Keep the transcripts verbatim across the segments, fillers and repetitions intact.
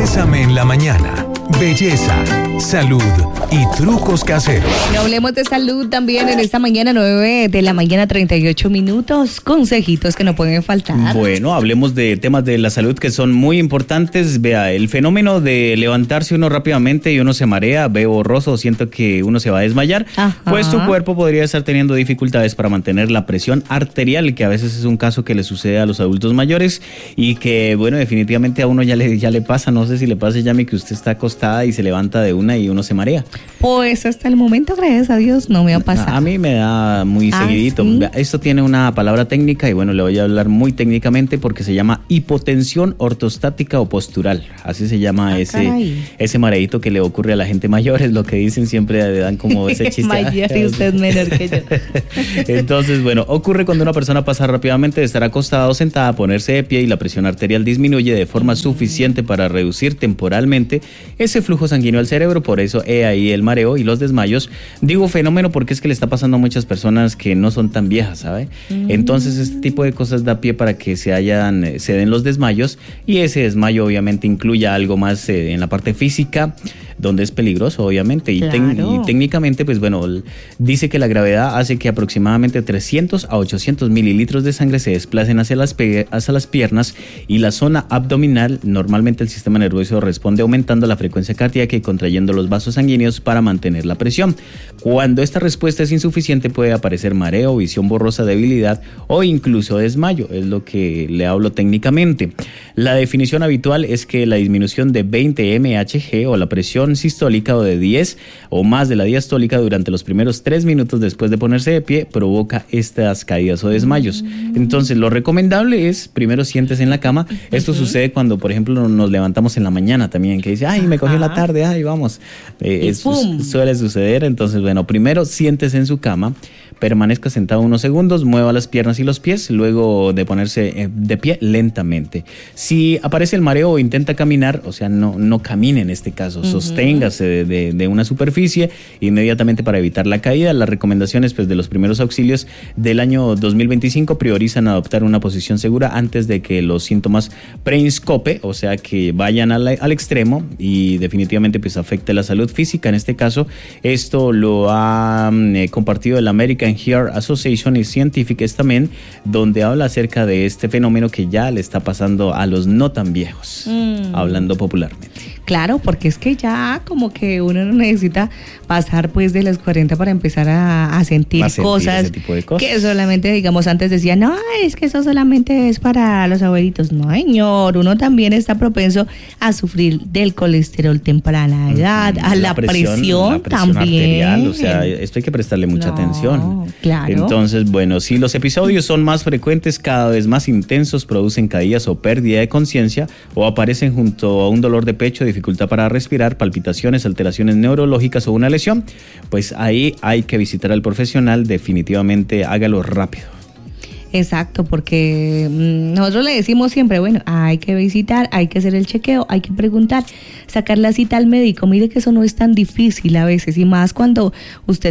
Bésame en la mañana. Belleza, salud y trucos caseros. Y hablemos de salud también en esta mañana, nueve de la mañana, treinta y ocho minutos. Consejitos que no pueden faltar. Bueno, hablemos de temas de la salud que son muy importantes. Vea, el fenómeno de levantarse uno rápidamente y uno se marea, ve borroso, siento que uno se va a desmayar. Ajá. Pues tu cuerpo podría estar teniendo dificultades para mantener la presión arterial, que a veces es un caso que le sucede a los adultos mayores y que, bueno, definitivamente a uno ya le, ya le pasa. No sé si le pasa, Yami, que usted está acostada y se levanta de una y uno se marea. Pues hasta el momento, gracias a Dios, no me ha pasado. A, a mí me da muy ah, seguidito. ¿Sí? Esto tiene una palabra técnica y bueno, le voy a hablar muy técnicamente porque se llama hipotensión ortostática o postural. Así se llama ah, ese, ese mareíto que le ocurre a la gente mayor, es lo que dicen, siempre le dan como ese chiste. Mayor y usted menor que yo. Entonces, bueno, ocurre cuando una persona pasa rápidamente de estar acostada o sentada a ponerse de pie y la presión arterial disminuye de forma suficiente para reducir temporalmente ese flujo sanguíneo al cerebro, por eso he ahí el mareo y los desmayos. Digo fenómeno porque es que le está pasando a muchas personas que no son tan viejas, ¿sabe? Mm. Entonces este tipo de cosas da pie para que se hayan, se den los desmayos y ese desmayo obviamente incluya algo más eh, en la parte física, donde es peligroso obviamente y, claro. y técnicamente pues bueno, dice que la gravedad hace que aproximadamente trescientos a ochocientos mililitros de sangre se desplacen hacia las, hacia las piernas y la zona abdominal. Normalmente el sistema nervioso responde aumentando la frecuencia cardíaca y contrayendo los vasos sanguíneos para mantener la presión. Cuando esta respuesta es insuficiente puede aparecer mareo, visión borrosa, debilidad o incluso desmayo, es lo que le hablo técnicamente. La definición habitual es que la disminución de veinte milímetros o la presión sistólica o de diez o más de la diastólica durante los primeros tres minutos después de ponerse de pie provoca estas caídas o desmayos. Entonces lo recomendable es primero siéntese en la cama. Esto uh-huh. sucede cuando por ejemplo nos levantamos en la mañana también, que dice ay me cogí en la tarde, ay vamos, eh, y eso suele suceder. Entonces bueno, primero siéntese en su cama, permanezca sentado unos segundos, mueva las piernas y los pies, luego de ponerse de pie lentamente. Si aparece el mareo o intenta caminar, o sea, no, no camine en este caso, uh-huh. sosténgase de, de, de una superficie inmediatamente para evitar la caída. Las recomendaciones pues, de los primeros auxilios del año dos mil veinticinco priorizan adoptar una posición segura antes de que los síntomas preinscope, o sea, que vayan al, al extremo y definitivamente pues afecte la salud física. En este caso, esto lo ha eh, compartido el American Heart Association y Scientific también, donde habla acerca de este fenómeno que ya le está pasando a los no tan viejos, mm. hablando popularmente. Claro, porque es que ya como que uno no necesita pasar pues de los cuarenta para empezar a, a, sentir, a sentir cosas, ese tipo de cosas que solamente, digamos, antes decían, no, es que eso solamente es para los abuelitos. No, señor, uno también está propenso a sufrir del colesterol temprana edad, mm, a la, la presión, presión, la presión también. Arterial, o sea, esto hay que prestarle mucha no, atención. Claro. Entonces, bueno, si los episodios son más frecuentes, cada vez más intensos, producen caídas o pérdida de conciencia o aparecen junto a un dolor de pecho, dificultad para respirar, palpitaciones, alteraciones neurológicas o una lesión, pues ahí hay que visitar al profesional, definitivamente hágalo rápido. Exacto, porque nosotros le decimos siempre, bueno, hay que visitar, hay que hacer el chequeo, hay que preguntar, sacar la cita al médico. Mire que eso no es tan difícil a veces, y más cuando usted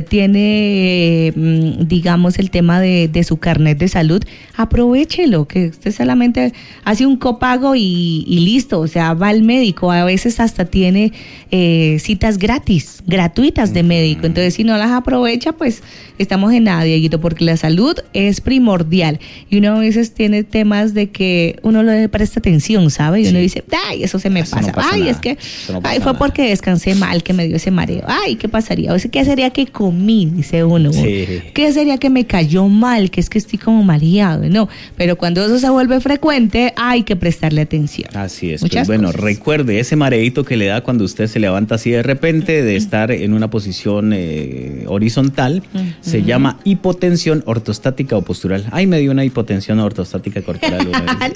tiene, digamos, el tema de, de su carnet de salud, aprovéchelo, que usted solamente hace un copago y, y listo, o sea, va al médico. A veces hasta tiene eh, citas gratis, gratuitas de médico. Entonces, si no las aprovecha, pues estamos en nada, Dieguito, porque la salud es primordial. Y uno a veces tiene temas de que uno le presta atención, ¿sabe? Y uno sí. dice, ay, eso se me eso pasa. No pasa. Ay, nada. es que no ay, fue nada. porque descansé mal que me dio ese mareo. Ay, ¿qué pasaría? O sea, ¿qué sería que comí? Dice uno. Sí. ¿Qué sería que me cayó mal? Que es que estoy como mareado. No, pero cuando eso se vuelve frecuente, hay que prestarle atención. Así es. Pues, bueno, recuerde ese mareito que le da cuando usted se levanta así de repente de estar en una posición eh, horizontal. Uh-huh. Se llama hipotensión ortostática o postural. Ay, me dio una hipotensión ortostática corporal.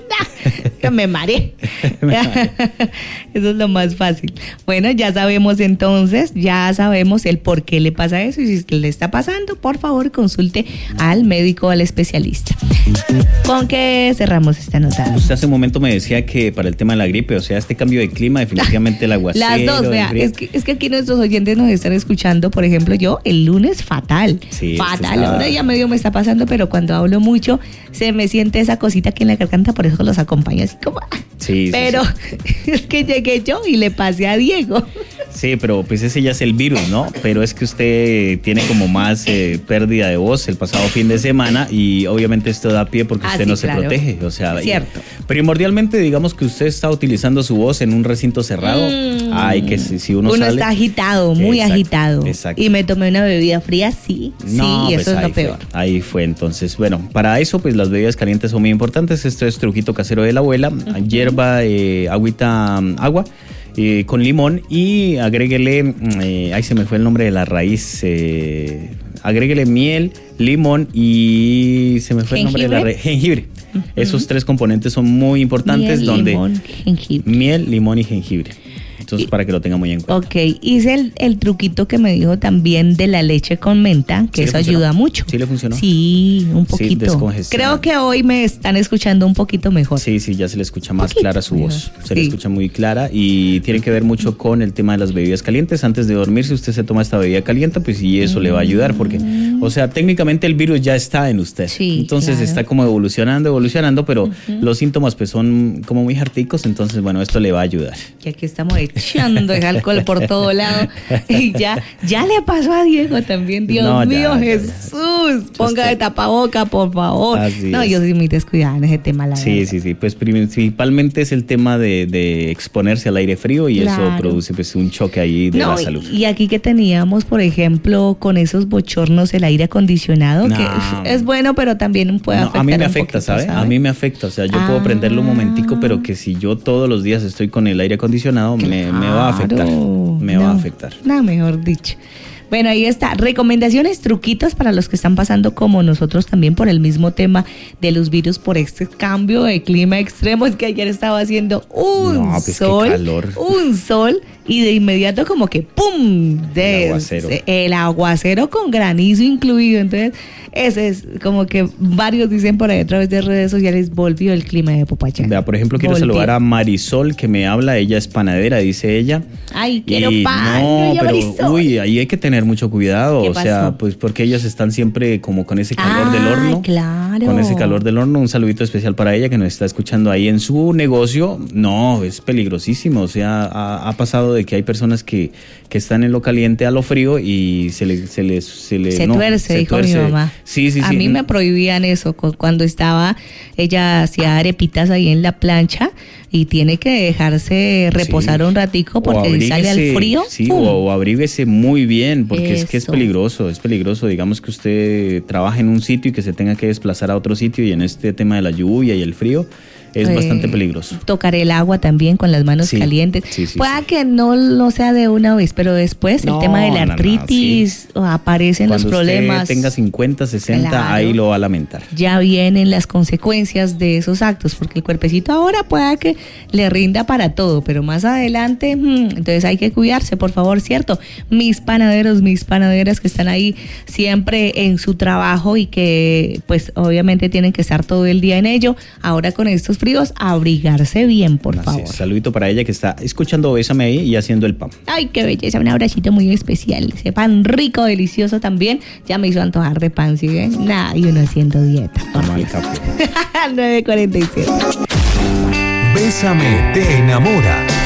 Que me mareé. Eso es lo más fácil. Bueno, ya sabemos entonces, ya sabemos el por qué le pasa eso, y si le está pasando, por favor, consulte al médico o al especialista. ¿Con qué cerramos esta nota? Usted hace un momento me decía que para el tema de la gripe, o sea, este cambio de clima, definitivamente el aguacero. Las dos, vea, es que, es que aquí nuestros oyentes nos están escuchando, por ejemplo, yo el lunes fatal, sí, fatal, ahora ya medio me está pasando, pero cuando hablo mucho escucho, se me siente esa cosita aquí en la garganta, por eso los acompaño así como... Sí, pero sí, sí. es que llegué yo y le pasé a Diego. Sí, pero pues ese ya es el virus, ¿no? Pero es que usted tiene como más eh, pérdida de voz el pasado fin de semana y obviamente esto da pie porque Ah, usted sí, no claro. se protege. O sea, Cierto. y- primordialmente digamos que usted está utilizando su voz en un recinto cerrado. Mm. Ay, que si, si uno, Uno sale... está agitado, muy Exacto, agitado. exacto. Y me tomé una bebida fría, sí, No, sí, y pues eso es ahí lo fue, peor. ahí fue, entonces, bueno, para eso pues las bebidas calientes son muy importantes. Esto es truquito casero de la abuela, uh-huh. hierba, eh, agüita, agua eh, con limón y agréguele, eh, ahí se me fue el nombre de la raíz, eh, agréguele miel, limón y se me fue el nombre de la raíz, jengibre. Uh-huh. Esos tres componentes son muy importantes. Miel, donde limón, jengibre. Miel, limón y jengibre. Entonces, para que lo tenga muy en cuenta. Ok, hice el, el truquito que me dijo también de la leche con menta, que ¿Sí eso le funcionó? ayuda mucho. ¿Sí le funcionó? Sí, un Sí, poquito. descongestiona. Creo que hoy me están escuchando un poquito mejor. Sí, sí, ya se le escucha más Poquito clara su voz. mejor, Se le sí. escucha muy clara y tiene que ver mucho con el tema de las bebidas calientes. Antes de dormir, si usted se toma esta bebida caliente, pues y eso mm. le va a ayudar porque, o sea, técnicamente el virus ya está en usted. Sí, entonces claro. está como evolucionando, evolucionando, pero uh-huh. los síntomas pues son como muy harticos, entonces bueno, esto le va a ayudar. Y aquí estamos echando el alcohol por todo lado y ya, ya le pasó a Diego también, Dios No, ya, mío, ya, ya. Jesús, ponga estoy- de tapaboca, por favor. Así no, es. yo soy muy descuidada en ese tema, la Sí, verdad. sí, sí, pues principalmente es el tema de, de exponerse al aire frío y Claro. eso produce pues un choque ahí de No, la salud. y aquí que teníamos, por ejemplo, con esos bochornos el aire acondicionado, No. que es bueno, pero también puede No, afectar a mí me un afecta, poquito, ¿sabe? A mí me afecta, o sea, yo puedo Ah. prenderlo un momentico, pero que si yo todos los días estoy con el aire acondicionado, me, me va a afectar, Claro. me No, va a afectar. No, mejor dicho. Bueno, ahí está. Recomendaciones, truquitos para los que están pasando como nosotros también por el mismo tema de los virus por este cambio de clima extremo. Es que ayer estaba haciendo un No, pues, qué sol, calor. un sol y de inmediato como que ¡pum! De, El aguacero. el aguacero con granizo incluido. Entonces, ese es como que varios dicen por ahí a través de redes sociales, volvió el clima de Popayán. Vea, por ejemplo, quiero Volvió. saludar a Marisol que me habla, ella es panadera, dice ella. Ay, quiero Y pan. no, oye, pero Marisol. uy, ahí hay que tener mucho cuidado, ¿Qué o sea, pasó? pues porque ellas están siempre como con ese calor Ah, del horno. claro. Con ese calor del horno, un saludito especial para ella que nos está escuchando ahí en su negocio. No, es peligrosísimo, o sea, ha, ha pasado de que hay personas que, que están en lo caliente a lo frío y se les... Se, les, se, le, Se no, tuerce, se dijo tuerce. mi mamá. Sí, sí, A sí. mí me prohibían eso cu- cuando estaba, ella hacía arepitas ahí en la plancha y tiene que dejarse reposar Sí. un ratico O porque si sale al abríguese, frío. Sí, ¡pum! o, o abríguese muy bien, porque es que es Eso. peligroso, es peligroso. Digamos que usted trabaja en un sitio y que se tenga que desplazar a otro sitio y en este tema de la lluvia y el frío es Eh, bastante peligroso. Tocar el agua también con las manos Sí, calientes. sí, sí, Pueda sí. que no lo sea de una vez, pero después No, el tema de la no, no, artritis o aparecen Cuando los problemas. usted tenga cincuenta, sesenta, Claro. ahí lo va a lamentar. Ya vienen las consecuencias de esos actos, porque el cuerpecito ahora pueda que le rinda para todo, pero más adelante, hmm, entonces hay que cuidarse, por favor, ¿cierto? Mis panaderos, mis panaderas que están ahí siempre en su trabajo y que pues obviamente tienen que estar todo el día en ello, ahora con estos fríos, abrigarse bien, por Así favor. es. Saludito para ella que está escuchando Bésame ahí y haciendo el pan. Ay, qué belleza, un abracito muy especial. Ese pan rico, delicioso también. Ya me hizo antojar de pan, ¿sí ven? Nada, y uno haciendo dieta. por Toma el Dios. café. nueve cuarenta y siete. Bésame te enamora.